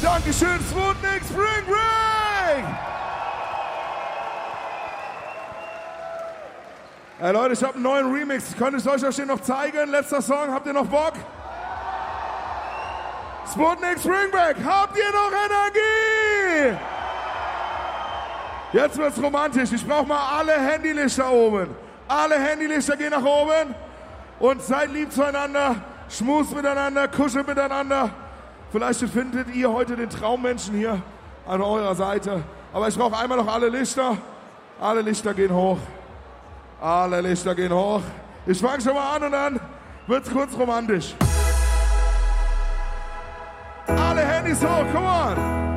Dankeschön, Sputnik Spring Break! Hey Leute, ich habe einen neuen Remix. Könnte ich euch den noch zeigen? Letzter Song, habt ihr noch Bock? Sputnik Spring Break, habt ihr noch Energie? Jetzt wird's romantisch. Ich brauche mal alle Handylichter oben. Alle Handylichter gehen nach oben. Und seid lieb zueinander, schmust miteinander, kuschelt miteinander. Vielleicht findet ihr heute den Traummenschen hier an eurer Seite. Aber ich brauche einmal noch alle Lichter. Alle Lichter gehen hoch. Alle Lichter gehen hoch. Ich fange schon mal an und dann wird's kurz romantisch. Alle Handys hoch, come on!